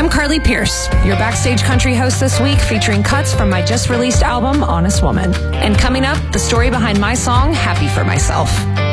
I'm Carly Pierce, your Backstage Country host this week, featuring cuts from my just released album, Honest Woman. And coming up, the story behind my song, Happy for Myself.